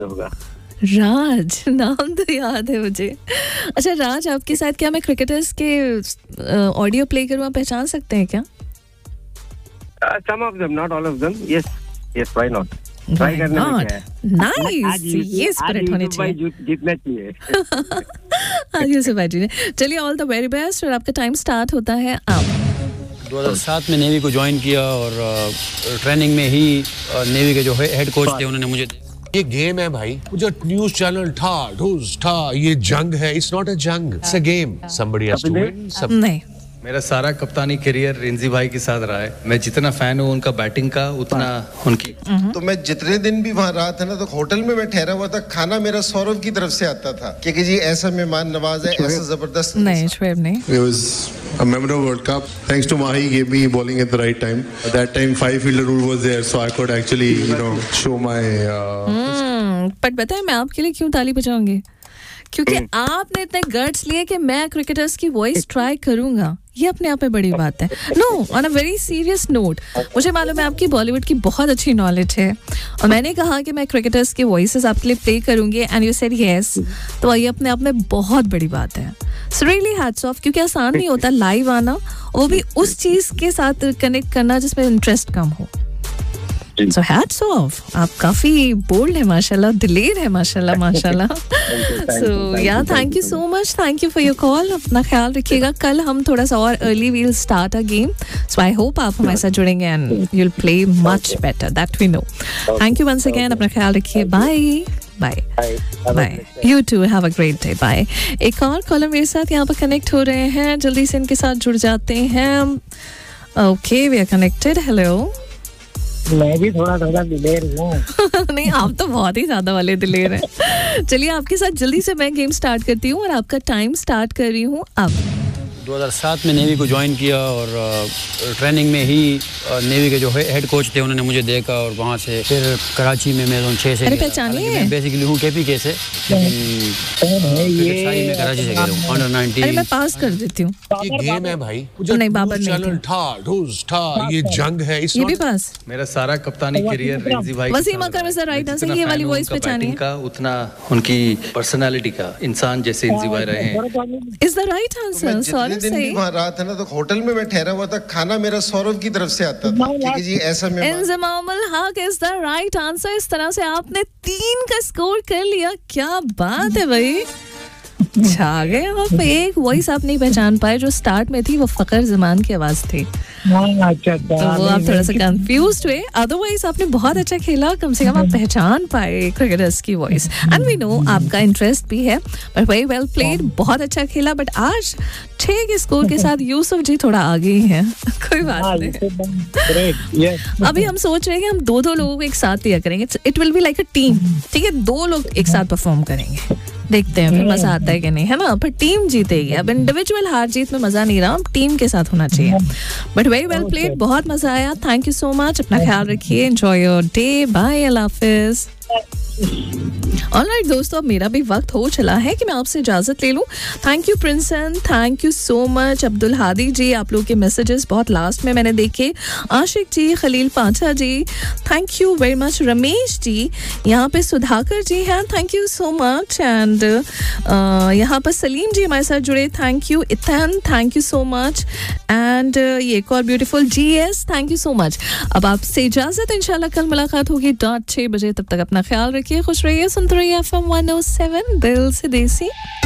होगा। राज, नाम तो याद है मुझे। अच्छा राज, आपके साथ क्या मैं क्रिकेटर्स के ऑडियो प्ले करूँ, आप पहचान सकते हैं क्या? Some of them, not all of them. Yes, why not? Try करने में क्या है? नाइस, ये स्पिरिट होनी चाहिए, जीतना चाहिए। हाँ यूसुफ भाई जी ने। चलिए ऑल द वेरी बेस्ट, और आपका टाइम स्टार्ट होता है अब। 2007 में नेवी को ज्वाइन किया और ट्रेनिंग में ही नेवी के जो हेड कोच थे उन्होंने मुझे, ये गेम है भाई, जो न्यूज़ चैनल था ये जंग है, इट्स नॉट अ जंग, it's a game, somebody has to win। नहीं, मेरा सारा कप्तानी करियर रिंजी भाई के साथ रहा है। मैं जितना फैन हूँ उनका बैटिंग का, उतना उनकी। तो मैं जितने दिन भी वहाँ रहा था ना, तो होटल में मैं ठहरा हुआ था, खाना मेरा सौरभ की तरफ से आता था कि जी ऐसा मेहमान नवाज है, ऐसा जबरदस्त। नहीं शुएब नहीं। It was a memorable World Cup. Thanks to Mahi, gave me bowling at the right time. At that time, 5-fielder rule was there, so I could actually, show my. But पता है मैं आपके लिए क्यों ताली बजाऊंगी? क्योंकि आपने इतने गट्स लिए कि मैं क्रिकेटर्स की वॉइस ट्राई करूंगा, ये अपने आप में बड़ी बात है। No, on a very serious note, मुझे मालूम है आपकी बॉलीवुड की बहुत अच्छी नॉलेज है, और मैंने कहा कि मैं क्रिकेटर्स की वॉइसेस आपके लिए प्ले करूंगी, एंड यू सेड यस, तो ये अपने आप में बहुत बड़ी बात है। सो रियली हैट्स ऑफ, क्योंकि आसान नहीं होता लाइव आना, वो भी उस चीज के साथ कनेक्ट करना जिसमें इंटरेस्ट कम हो। So hats off, आप काफी बोल्ड है माशाल्लाह, दिलेर है माशाल्लाह माशाल्लाह। So yeah, thank you so much, thank you for your call। अपना ख्याल रखिएगा, कल हम थोड़ा सा और early we'll start a game, so I hope आप हमारे साथ जुड़ेंगे and you'll play much better, that we know। Thank you once again, अपना ख्याल रखिए, bye bye। You too, have a great day, bye। एक और कॉलर मेरे साथ यहाँ पर कनेक्ट हो रहे हैं, जल्दी से इनके साथ जुड़ जाते हैं। Okay, we are connected, hello। मैं भी थोड़ा दिलेर हूँ। नहीं, आप तो बहुत ही ज्यादा वाले दिलेर हैं। चलिए आपके साथ जल्दी से मैं गेम स्टार्ट करती हूँ और आपका टाइम स्टार्ट कर रही हूँ अब। 2007 में नेवी को ज्वाइन किया और ट्रेनिंग में ही नेवी के जो हेड कोच थे उन्होंने मुझे देखा, और वहाँ से फिर कराची में मैं 6 से, अरे पहचानिए, बेसिकली हूँ केपीके से, लेकिन मैं कराची से गया हूँ, अंडर 19। अरे मैं पास कर देती हूँ, ये गेम है भाई, जो नहीं बाबर न्यूज़ चैनल था ये जंग है, ये भी पास। मेरा सारा कप्तानी करियर रिंजी भाई, वसीम अकरम इज द राइट आंसर, ये वाली वॉइस पहचानिए का, उतना उनकी पर्सनालिटी का, इंसान जैसे रिंजी भाई रहे हैं, is the right answer. Sorry दिन भी वहाँ रहा था ना, तो होटल में मैं ठहरा हुआ था, खाना मेरा सौरभ की तरफ से आता था कि जी ऐसा इंजमामुल हक इज द राइट आंसर। इस तरह से आपने 3 का स्कोर कर लिया, क्या बात है भाई, छा गए आप। एक वॉइस आप नहीं पहचान पाए जो स्टार्ट में थी, वो फकर जमान की आवाज थी, तो वो आप थोड़ा सा कंफ्यूज्ड हुए, अदरवाइज आपने बहुत अच्छा खेला, कम से कम आप पहचान पाए क्रिकेटर्स की वॉइस, एंड वी नो आपका इंटरेस्ट भी है, बट वेरी वेल प्लेड, बहुत अच्छा खेला। बट आज 6 के स्कोर के साथ यूसुफ जी थोड़ा आगे ही हैं। कोई बात नहीं, अभी हम सोच रहे हैं कि हम 2-2 लोगों को एक साथ दिया करेंगे, it will be like a team, ठीक है, 2 लोग एक साथ परफॉर्म करेंगे, देखते हैं फिर मजा आता है कि नहीं, है ना, पर टीम जीतेगी। अब इंडिविजुअल हार जीत में मजा नहीं रहा, टीम के साथ होना चाहिए। बट वेरी वेल प्लेड, बहुत मजा आया, थैंक यू सो मच, अपना ख्याल रखिए, enjoy your day, bye, Allah Hafiz. Alright दोस्तों, अब मेरा भी वक्त हो चला है कि मैं आपसे इजाजत ले लूं। Thank you प्रिंसन, thank you so much Abdul Hadi जी, आप लोग के मैसेजेस बहुत लास्ट में मैंने देखे। आशिक जी, खलील पांचा जी, thank you very much. Ramesh ji, यहाँ पे सुधाकर जी हैं, thank you so much. And यहाँ पर सलीम जी हमारे साथ जुड़े, thank you. Ethan, thank you so much. And ये एक और beautiful GS, thank you so much. अब आपसे इजाजत, इंशाल्लाह कल मुलाकात होगी 6 बजे, तब तक अपना ख्याल रखिए, खुश रहिए, सुनते रहिए FM 107 दिल से देसी।